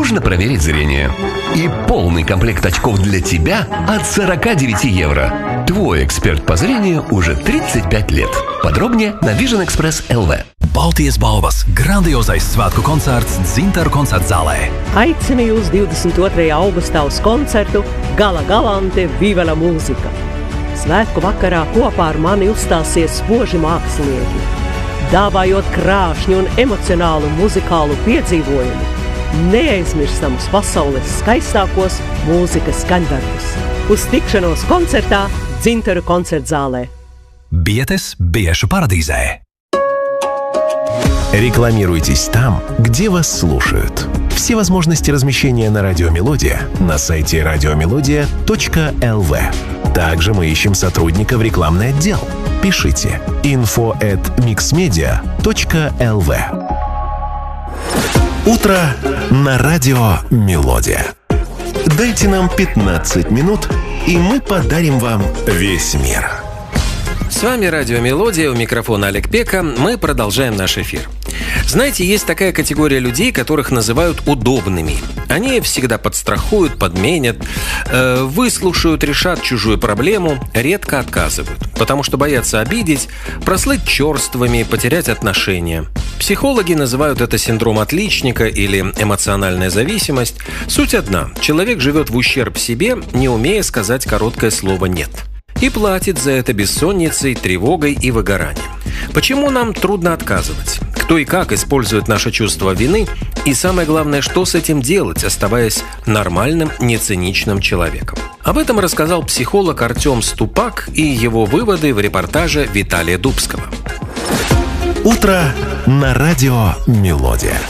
нужно проверить зрение. И полный комплект очков для тебя от 49 евро. Твой эксперт по зрению уже 35 лет. Подробнее на Vision Express LV. Baltijas balvas grandiozais svētku koncerts Dzintaru koncertzālē. Aicinu jūs 22. augustā uz koncertu Gala Galante Viva la mūzika. Svētku vakarā kopā ar mani uzstāsies spoži mākslinieki, dāvājot krāšņu un emocionālu muzikālu piedzīvojumu, neaizmirstamus pasaules skaistākos mūzikas skaņdarbus. Uz tikšanos koncertā Dzintaru koncertzālē. Bietes biešu paradīzē. Рекламируйтесь там, где вас слушают. Все возможности размещения на Радио Мелодия на сайте radiomelodia.lv. Также мы ищем сотрудника в рекламный отдел. Пишите info@mixmedia.lv. Утро на Радио Мелодия. Дайте нам 15 минут, и мы подарим вам весь мир. С вами Радио Мелодия, у микрофона Олег Пека. Мы продолжаем наш эфир. Знаете, есть такая категория людей, которых называют удобными. Они всегда подстрахуют, подменят, выслушают, решат чужую проблему, редко отказывают, потому что боятся обидеть, прослыть черствыми, потерять отношения. Психологи называют это синдром отличника или эмоциональная зависимость. Суть одна – человек живет в ущерб себе, не умея сказать короткое слово «нет». И платит за это бессонницей, тревогой и выгоранием. Почему нам трудно отказывать? Кто и как использует наше чувство вины? И самое главное, что с этим делать, оставаясь нормальным, нециничным человеком? Об этом рассказал психолог Артем Ступак и его выводы в репортаже Виталия Дубского. Утро на Радио Мелодия.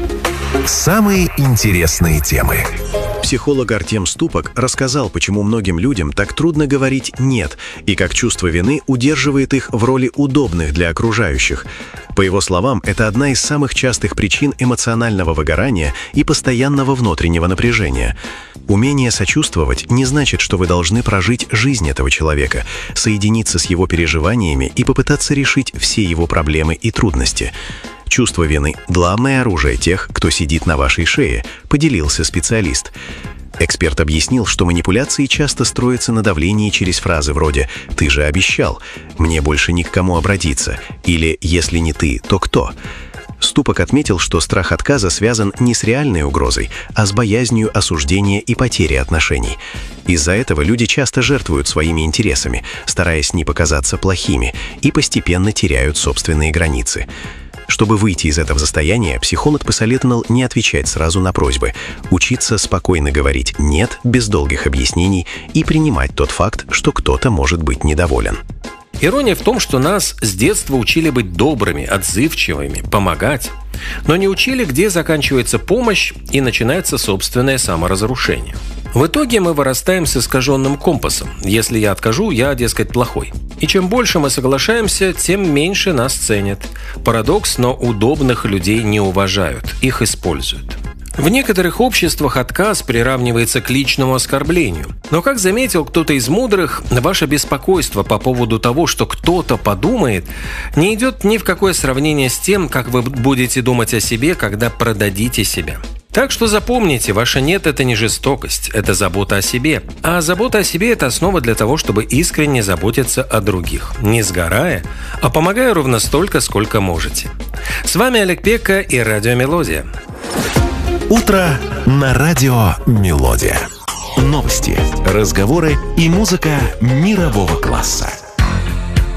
Самые интересные темы. Психолог Артем Ступак рассказал, почему многим людям так трудно говорить «нет» и как чувство вины удерживает их в роли удобных для окружающих. По его словам, это одна из самых частых причин эмоционального выгорания и постоянного внутреннего напряжения. Умение сочувствовать не значит, что вы должны прожить жизнь этого человека, соединиться с его переживаниями и попытаться решить все его проблемы и трудности. Чувство вины – главное оружие тех, кто сидит на вашей шее, поделился специалист. Эксперт объяснил, что манипуляции часто строятся на давлении через фразы вроде «ты же обещал», «мне больше ни к кому обратиться» или «если не ты, то кто?». Ступак отметил, что страх отказа связан не с реальной угрозой, а с боязнью осуждения и потери отношений. Из-за этого люди часто жертвуют своими интересами, стараясь не показаться плохими, и постепенно теряют собственные границы. Чтобы выйти из этого состояния, психолог посоветовал не отвечать сразу на просьбы, учиться спокойно говорить «нет» без долгих объяснений и принимать тот факт, что кто-то может быть недоволен. Ирония в том, что нас с детства учили быть добрыми, отзывчивыми, помогать, но не учили, где заканчивается помощь и начинается собственное саморазрушение. В итоге мы вырастаем с искаженным компасом. Если я откажу, я, дескать, плохой. И чем больше мы соглашаемся, тем меньше нас ценят. Парадокс, но удобных людей не уважают, их используют. В некоторых обществах отказ приравнивается к личному оскорблению. Но, как заметил кто-то из мудрых, ваше беспокойство по поводу того, что кто-то подумает, не идет ни в какое сравнение с тем, как вы будете думать о себе, когда продадите себя. Так что запомните, ваше «нет» – это не жестокость, это забота о себе. А забота о себе – это основа для того, чтобы искренне заботиться о других, не сгорая, а помогая ровно столько, сколько можете. С вами Олег Пека и Радио Мелодия. Утро на Радио Мелодия. Новости, разговоры и музыка мирового класса.